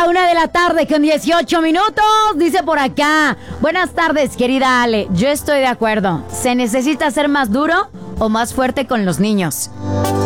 la 1:00 con 18 minutos. Dice por acá: buenas tardes, querida Ale. Yo estoy de acuerdo. ¿Se necesita ser más duro o más fuerte con los niños?